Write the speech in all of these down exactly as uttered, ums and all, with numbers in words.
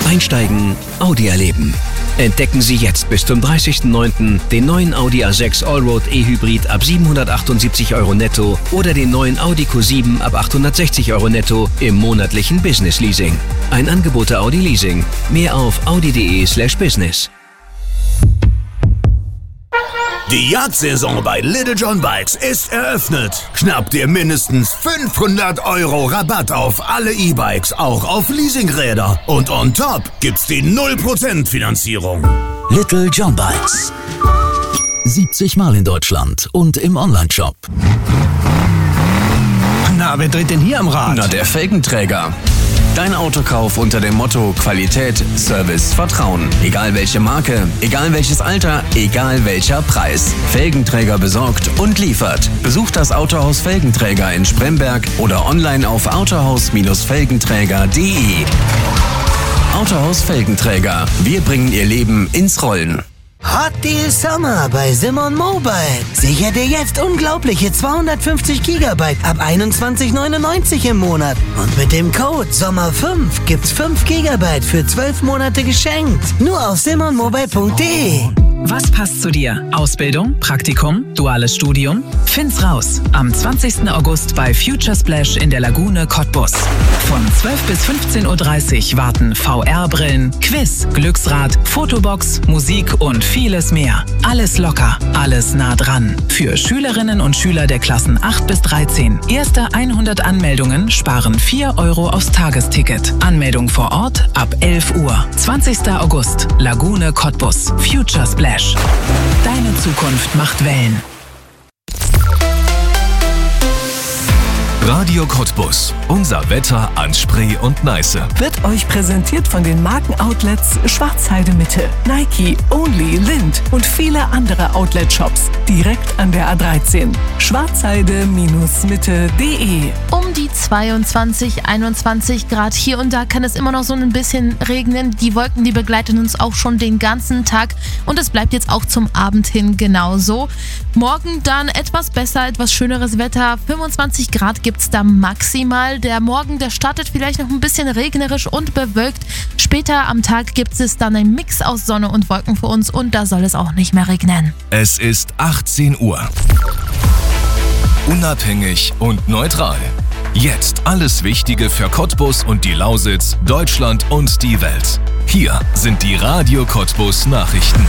Einsteigen, Audi erleben. Entdecken Sie jetzt bis zum dreißigsten neunten den neuen Audi A sechs Allroad E-Hybrid ab siebenhundertachtundsiebzig Euro netto oder den neuen Audi Q sieben ab achthundertsechzig Euro netto im monatlichen Business Leasing. Ein Angebot der Audi Leasing. Mehr auf audi.de slash business. Die Jagdsaison bei Little John Bikes ist eröffnet. Schnapp dir mindestens fünfhundert Euro Rabatt auf alle E-Bikes, auch auf Leasingräder. Und on top gibt's die null Prozent Finanzierung. Little John Bikes. siebzig Mal in Deutschland und im Onlineshop. Na, wer dreht denn hier am Rad? Na, der Felgenträger. Dein Autokauf unter dem Motto Qualität, Service, Vertrauen. Egal welche Marke, egal welches Alter, egal welcher Preis. Felgenträger besorgt und liefert. Besucht das Autohaus Felgenträger in Spremberg oder online auf autohaus Felgenträger punkt de. Autohaus Felgenträger. Wir bringen Ihr Leben ins Rollen. Hot Deal Summer bei Simon Mobile. Sichere dir jetzt unglaubliche zweihundertfünfzig Gigabyte ab einundzwanzig neunundneunzig im Monat. Und mit dem Code Sommer fünf gibt's fünf Gigabyte für zwölf Monate geschenkt. Nur auf simon mobile punkt de. Was passt zu dir? Ausbildung, Praktikum, duales Studium? Find's raus. Am zwanzigsten August bei Future Splash in der Lagune Cottbus. Von zwölf bis fünfzehn Uhr dreißig warten V R-Brillen, Quiz, Glücksrad, Fotobox, Musik und vieles mehr. Alles locker, alles nah dran. Für Schülerinnen und Schüler der Klassen acht bis dreizehn. Erste hundert Anmeldungen sparen vier Euro aufs Tagesticket. Anmeldung vor Ort ab elf Uhr. zwanzigsten August, Lagune Cottbus. Future Splash. Deine Zukunft macht Wellen. Radio Cottbus. Unser Wetter an Spree und Neiße. Wird euch präsentiert von den Markenoutlets Schwarzheide Mitte, Nike, Only, Lind und viele andere Outlet-Shops. Direkt an der A dreizehn. schwarzheide Mitte punkt de. Um die zweiundzwanzig, einundzwanzig Grad. Hier und da kann es immer noch so ein bisschen regnen. Die Wolken, die begleiten uns auch schon den ganzen Tag. Und es bleibt jetzt auch zum Abend hin genauso. Morgen dann etwas besser, etwas schöneres Wetter. fünfundzwanzig Grad gibt es da maximal. Der Morgen, der startet vielleicht noch ein bisschen regnerisch und bewölkt. Später am Tag gibt es dann einen Mix aus Sonne und Wolken für uns und da soll es auch nicht mehr regnen. Es ist achtzehn Uhr. Unabhängig und neutral. Jetzt alles Wichtige für Cottbus und die Lausitz, Deutschland und die Welt. Hier sind die Radio Cottbus Nachrichten.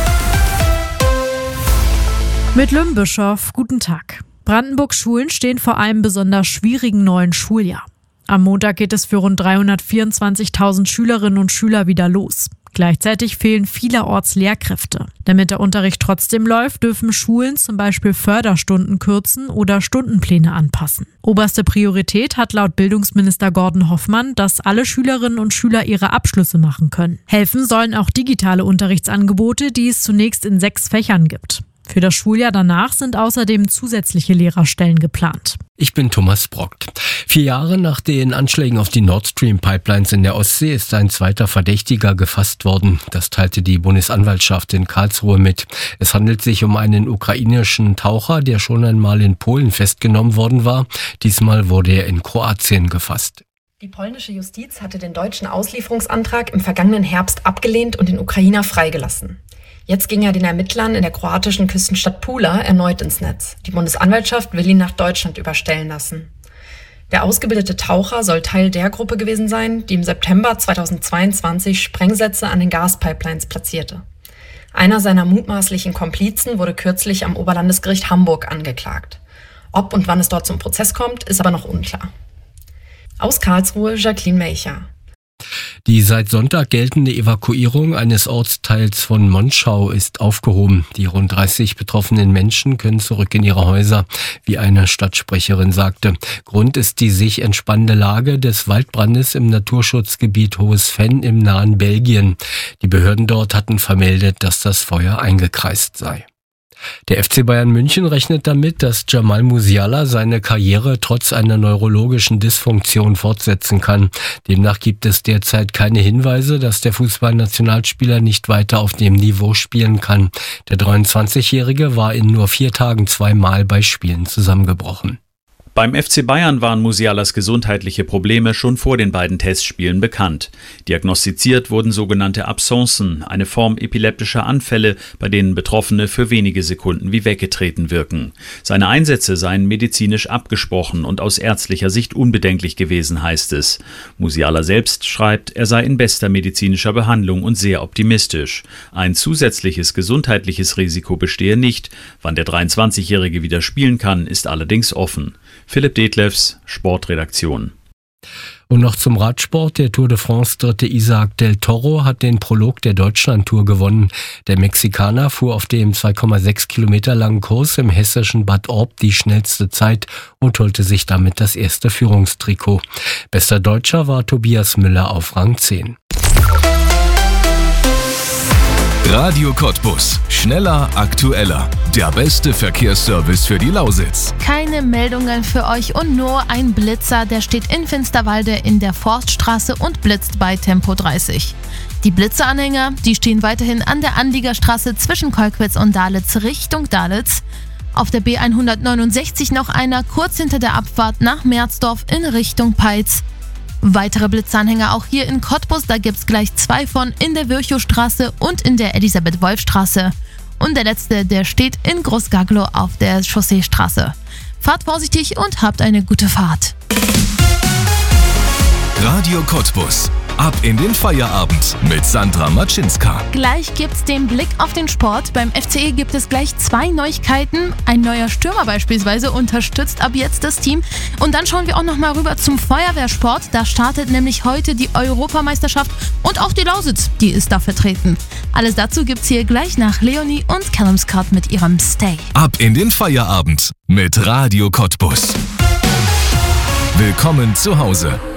Mit Lümbischow, guten Tag. Brandenburgs Schulen stehen vor einem besonders schwierigen neuen Schuljahr. Am Montag geht es für rund dreihundertvierundzwanzigtausend Schülerinnen und Schüler wieder los. Gleichzeitig fehlen vielerorts Lehrkräfte. Damit der Unterricht trotzdem läuft, dürfen Schulen zum Beispiel Förderstunden kürzen oder Stundenpläne anpassen. Oberste Priorität hat laut Bildungsminister Gordon Hoffmann, dass alle Schülerinnen und Schüler ihre Abschlüsse machen können. Helfen sollen auch digitale Unterrichtsangebote, die es zunächst in sechs Fächern gibt. Für das Schuljahr danach sind außerdem zusätzliche Lehrerstellen geplant. Ich bin Thomas Brock. Vier Jahre nach den Anschlägen auf die Nord Stream Pipelines in der Ostsee ist ein zweiter Verdächtiger gefasst worden. Das teilte die Bundesanwaltschaft in Karlsruhe mit. Es handelt sich um einen ukrainischen Taucher, der schon einmal in Polen festgenommen worden war. Diesmal wurde er in Kroatien gefasst. Die polnische Justiz hatte den deutschen Auslieferungsantrag im vergangenen Herbst abgelehnt und den Ukrainer freigelassen. Jetzt ging er den Ermittlern in der kroatischen Küstenstadt Pula erneut ins Netz. Die Bundesanwaltschaft will ihn nach Deutschland überstellen lassen. Der ausgebildete Taucher soll Teil der Gruppe gewesen sein, die im September zweitausendzweiundzwanzig Sprengsätze an den Gaspipelines platzierte. Einer seiner mutmaßlichen Komplizen wurde kürzlich am Oberlandesgericht Hamburg angeklagt. Ob und wann es dort zum Prozess kommt, ist aber noch unklar. Aus Karlsruhe, Jacqueline Melcher. Die seit Sonntag geltende Evakuierung eines Ortsteils von Monschau ist aufgehoben. Die rund dreißig betroffenen Menschen können zurück in ihre Häuser, wie eine Stadtsprecherin sagte. Grund ist die sich entspannende Lage des Waldbrandes im Naturschutzgebiet Hohes Venn im nahen Belgien. Die Behörden dort hatten vermeldet, dass das Feuer eingekreist sei. Der F C Bayern München rechnet damit, dass Jamal Musiala seine Karriere trotz einer neurologischen Dysfunktion fortsetzen kann. Demnach gibt es derzeit keine Hinweise, dass der Fußballnationalspieler nicht weiter auf dem Niveau spielen kann. Der dreiundzwanzigjährige war in nur vier Tagen zweimal bei Spielen zusammengebrochen. Beim F C Bayern waren Musialas gesundheitliche Probleme schon vor den beiden Testspielen bekannt. Diagnostiziert wurden sogenannte Absencen, eine Form epileptischer Anfälle, bei denen Betroffene für wenige Sekunden wie weggetreten wirken. Seine Einsätze seien medizinisch abgesprochen und aus ärztlicher Sicht unbedenklich gewesen, heißt es. Musiala selbst schreibt, er sei in bester medizinischer Behandlung und sehr optimistisch. Ein zusätzliches gesundheitliches Risiko bestehe nicht. Wann der dreiundzwanzigjährige wieder spielen kann, ist allerdings offen. Philipp Detlefs, Sportredaktion. Und noch zum Radsport. Der Tour de France dritte Isaac del Toro hat den Prolog der Deutschlandtour gewonnen. Der Mexikaner fuhr auf dem zwei Komma sechs Kilometer langen Kurs im hessischen Bad Orb die schnellste Zeit und holte sich damit das erste Führungstrikot. Bester Deutscher war Tobias Müller auf Rang zehn. Radio Cottbus. Schneller, aktueller. Der beste Verkehrsservice für die Lausitz. Keine Meldungen für euch und nur ein Blitzer, der steht in Finsterwalde in der Forststraße und blitzt bei Tempo dreißig. Die Blitzeranhänger, die stehen weiterhin an der Anliegerstraße zwischen Kolkwitz und Dalitz Richtung Dalitz. Auf der B hundertneunundsechzig noch einer kurz hinter der Abfahrt nach Merzdorf in Richtung Peitz. Weitere Blitzanhänger auch hier in Cottbus, da gibt's gleich zwei von in der Virchowstraße und in der Elisabeth-Wolf-Straße. Und der letzte, der steht in Großgaglow auf der Chausseestraße. Fahrt vorsichtig und habt eine gute Fahrt. Radio Cottbus. Ab in den Feierabend mit Sandra Matschinska. Gleich gibt's den Blick auf den Sport. Beim F C E gibt es gleich zwei Neuigkeiten. Ein neuer Stürmer beispielsweise unterstützt ab jetzt das Team. Und dann schauen wir auch noch mal rüber zum Feuerwehrsport. Da startet nämlich heute die Europameisterschaft und auch die Lausitz, die ist da vertreten. Alles dazu gibt's hier gleich nach Leonie und Callum Scott mit ihrem Stay. Ab in den Feierabend mit Radio Cottbus. Willkommen zu Hause.